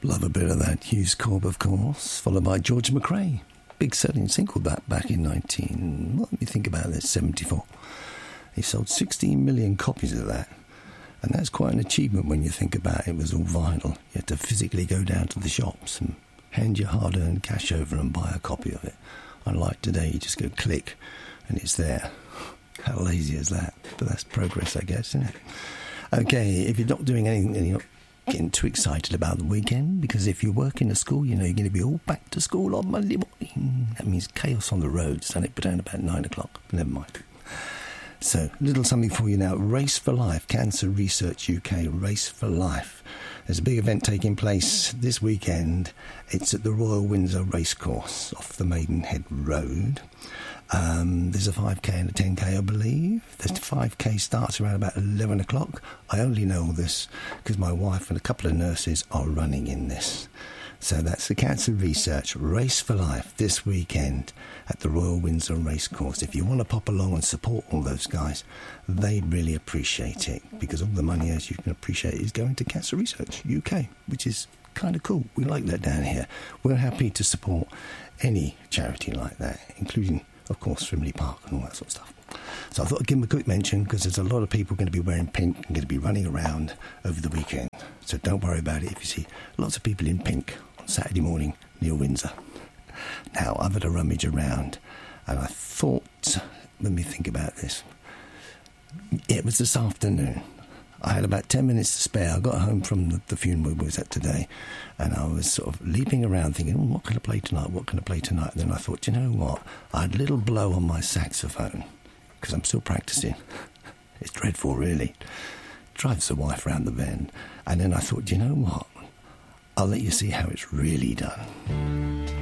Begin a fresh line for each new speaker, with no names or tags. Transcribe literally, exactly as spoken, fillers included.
Love a bit of that. Hughes Corb, of course, followed by George McRae. Big selling single that back in nineteen... Let me think about this, seventy-four. He sold sixteen million copies of that. And that's quite an achievement when you think about it. It was all vinyl. You had to physically go down to the shops and hand your hard-earned cash over and buy a copy of it. Unlike today, you just go click and it's there. How lazy is that? But that's progress, I guess, isn't it? Okay, if you're not doing anything, you're not getting too excited about the weekend, because if you work in a school, you know you're going to be all back to school on Monday morning. That means chaos on the roads, and it put down about nine o'clock. Never mind. So, little something for you now. Race for Life, Cancer Research U K, Race for Life. There's a big event taking place this weekend. It's at the Royal Windsor Racecourse off the Maidenhead Road. Um, there's a five K and a ten K, I believe. The five K starts around about eleven o'clock. I only know all this because my wife and a couple of nurses are running in this. So that's the Cancer Research Race for Life this weekend at the Royal Windsor Racecourse. If you want to pop along and support all those guys, they'd really appreciate it, because all the money, as you can appreciate, is going to Cancer Research U K, which is kind of cool. We like that down here. We're happy to support any charity like that, including, of course, Frimley Park and all that sort of stuff. So I thought I'd give them a quick mention, because there's a lot of people going to be wearing pink and going to be running around over the weekend. So don't worry about it if you see lots of people in pink on Saturday morning near Windsor. Now, I've had a rummage around, and I thought, let me think about this. It was this afternoon. I had about ten minutes to spare. I got home from the, the funeral we was at today, and I was sort of leaping around thinking, oh, what can I play tonight? What can I play tonight? And then I thought, you know what? I had a little blow on my saxophone, because I'm still practising. It's dreadful, really. Drives the wife round the bend. And then I thought, you know what? I'll let you see how it's really done.